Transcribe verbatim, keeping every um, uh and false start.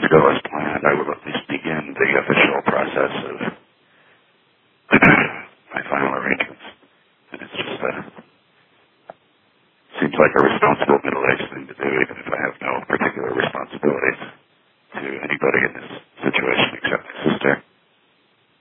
to go as planned, I will at least begin the official process of my final arrangements. And it's just uh, seems like a responsible middle-aged thing to do, even if I have no particular responsibilities to anybody in this